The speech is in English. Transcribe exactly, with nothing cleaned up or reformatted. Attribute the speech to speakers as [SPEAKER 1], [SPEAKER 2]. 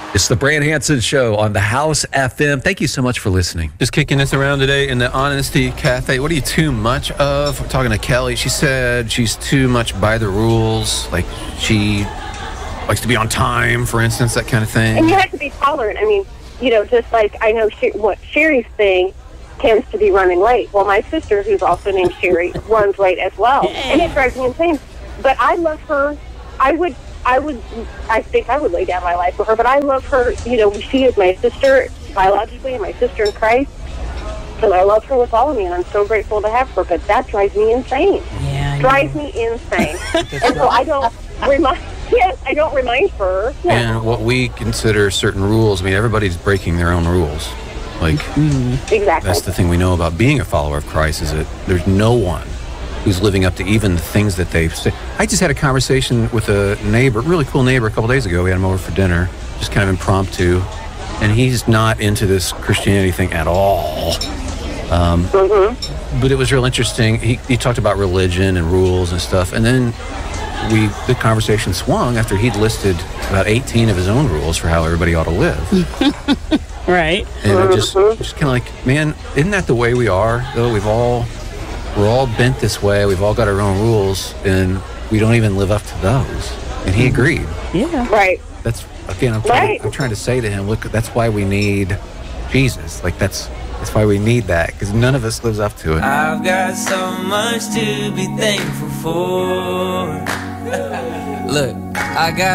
[SPEAKER 1] It's the Brand Hansen Show on the House F M. Thank you so much for listening.
[SPEAKER 2] Just kicking this around today in the Honesty Cafe. What are you too much of? We're talking to Kelly. She said she's too much by the rules. Like she likes to be on time, for instance, that kind of thing.
[SPEAKER 3] And you have to be tolerant. I mean, you know, just like I know Sher- what Sherry's thing tends to be running late. Well, my sister, who's also named Sherry, runs late as well. And it drives me insane. But I love her. I would... I would, I think I would lay down my life for her, but I love her. You know, she is my sister biologically and my sister in Christ. So I love her with all of me, and I'm so grateful to have her. But that drives me insane.
[SPEAKER 4] Yeah,
[SPEAKER 3] drives me insane. And so I don't remind. Yes, I don't remind her. Yeah.
[SPEAKER 2] And what we consider certain rules. I mean, everybody's breaking their own rules. Like
[SPEAKER 3] exactly.
[SPEAKER 2] That's the thing we know about being a follower of Christ is that there's no one who's living up to even the things that they say. I just had a conversation with a neighbor, really cool neighbor, a couple days ago. We had him over for dinner, just kind of impromptu, and he's not into this Christianity thing at all. Um, mm-hmm. But it was real interesting. He, he talked about religion and rules and stuff, and then we the conversation swung after he'd listed about eighteen of his own rules for how everybody ought to live.
[SPEAKER 4] Right.
[SPEAKER 2] And I'm just, just kind of like, man, isn't that the way we are, though? We've all... We're all bent this way. We've all got our own rules, and we don't even live up to those. And he agreed.
[SPEAKER 4] Yeah.
[SPEAKER 3] Right.
[SPEAKER 2] That's again. I'm trying.
[SPEAKER 3] Right.
[SPEAKER 2] To, I'm trying to say to him, look, that's why we need Jesus. Like that's that's why we need that because none of us lives up to it.
[SPEAKER 5] I've got so much to be thankful for. Look, I got.